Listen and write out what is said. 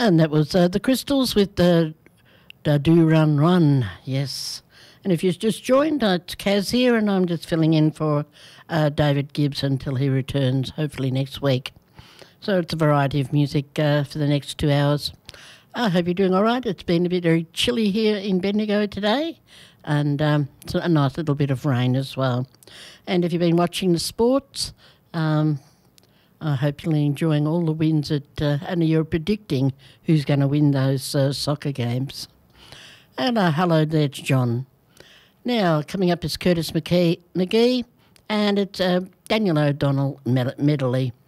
And that was the Crystals with the Do Run Run, yes. And if you've just joined, it's Kaz here, and I'm just filling in for David Gibbs until he returns, hopefully next week. So it's a variety of music for the next 2 hours. I hope you're doing all right. It's been a bit very chilly here in Bendigo today, and it's a nice little bit of rain as well. And if you've been watching the sports, I hope you're enjoying all the wins and you're predicting who's going to win those soccer games. And hello there to John. Now, coming up is Curtis McGee, and it's Daniel O'Donnell medley.